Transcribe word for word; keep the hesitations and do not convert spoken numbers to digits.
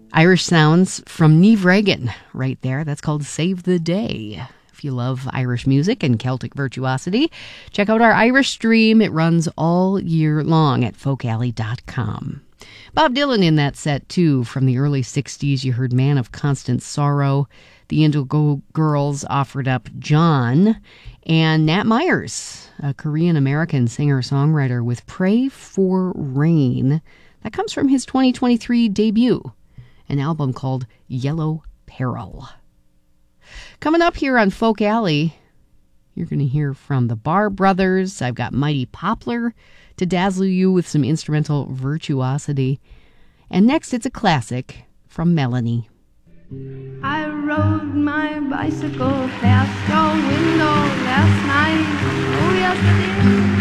Irish sounds from Niamh Regan right there. That's called Save the Day. If you love Irish music and Celtic virtuosity, check out our Irish stream. It runs all year long at folk alley dot com. Bob Dylan in that set, too. From the early sixties, you heard Man of Constant Sorrow. The Indigo Girls offered up John. And Nat Myers, a Korean-American singer-songwriter with Pray for Rain. That comes from his twenty twenty-three debut, an album called Yellow Peril. Coming up here on Folk Alley, you're going to hear from the Bar Brothers. I've got Mighty Poplar to dazzle you with some instrumental virtuosity. And next, it's a classic from Melanie. I rode my bicycle past your window last night. Oh, yes, I did.